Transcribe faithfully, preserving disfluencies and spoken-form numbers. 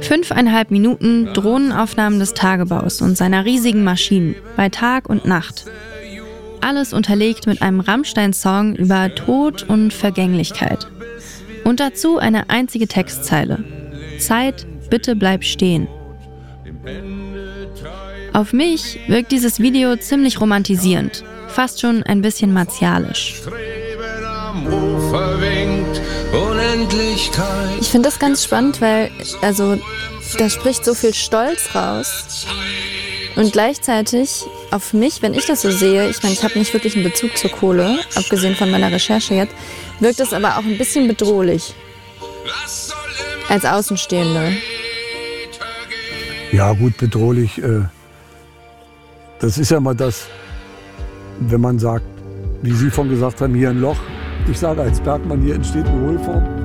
Fünfeinhalb Minuten Drohnenaufnahmen des Tagebaus und seiner riesigen Maschinen bei Tag und Nacht. Alles unterlegt mit einem Rammstein-Song über Tod und Vergänglichkeit. Und dazu eine einzige Textzeile. Zeit, bitte bleib stehen. Auf mich wirkt dieses Video ziemlich romantisierend, fast schon ein bisschen martialisch. Ich finde das ganz spannend, weil also da spricht so viel Stolz raus und gleichzeitig auf mich, wenn ich das so sehe, ich meine, ich habe nicht wirklich einen Bezug zur Kohle, abgesehen von meiner Recherche jetzt, wirkt es aber auch ein bisschen bedrohlich als Außenstehende. Ja gut, bedrohlich, äh, das ist ja mal das, wenn man sagt, wie Sie vorhin gesagt haben, hier ein Loch. Ich sage als Bergmann, hier entsteht eine Hohlform.